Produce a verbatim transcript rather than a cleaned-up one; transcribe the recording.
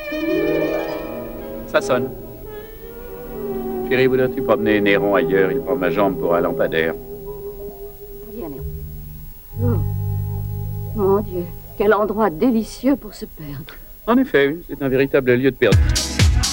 Ça sonne. Chérie, voudrais-tu promener Néron ailleurs? Il prend ma jambe pour un lampadaire. Viens, Néron. Oh. Mon Dieu, quel endroit délicieux pour se perdre. En effet, c'est un véritable lieu de perte.